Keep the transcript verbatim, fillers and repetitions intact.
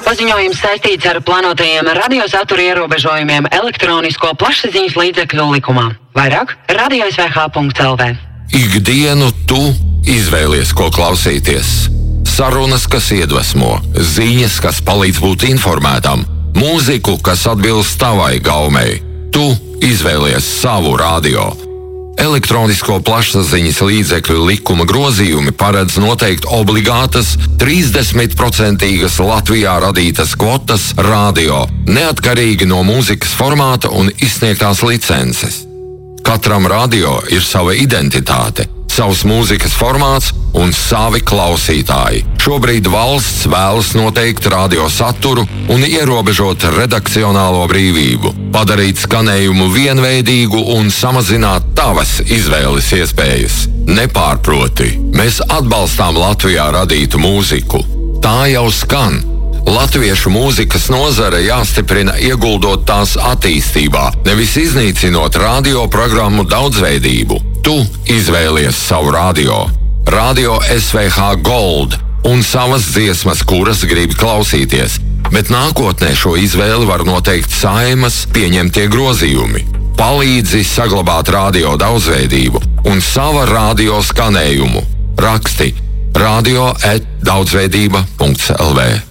Paziņojums saistīts ar plānotajiem radiosatura ierobežojumiem elektronisko plašsaziņas līdzekļu likumā. Vairāk radio S V H punkts L V. Ikdienu tu izvēlies, ko klausīties. Sarunas, kas iedvesmo, ziņas, kas palīdz būt informētam, mūziku, kas atbilst tavai gaumei. Tu izvēlies savu radio. Elektronisko plašsaziņas līdzekļu likuma grozījumi paredz noteikt obligātas trīsdesmit procent Latvijā radītas kvotas radio, neatkarīgi no mūzikas formāta un izsniegtās licences. Katram radio ir sava identitāte, savs mūzikas formāts un savi klausītāji. Šobrīd valsts vēlas noteikt radio saturu un ierobežot redakcionālo brīvību, padarīt skanējumu vienveidīgu un samazināt tavas izvēles iespējas. Nepārproti, mēs atbalstām Latvijā radītu mūziku. Tā jau skan. Latviešu mūzikas nozare jāstiprina ieguldot tās attīstībā, nevis iznīcinot radioprogrammu daudzveidību. Tu izvēlies savu radio. Radio S V H Gold un savas dziesmas, kuras gribi klausīties, bet nākotnē šo izvēli var noteikt Saeimas pieņemtie grozījumi. Palīdzi saglabāt radio daudzveidību un sava radio skanējumu. Raksti radio at daudzveidība punkts L V.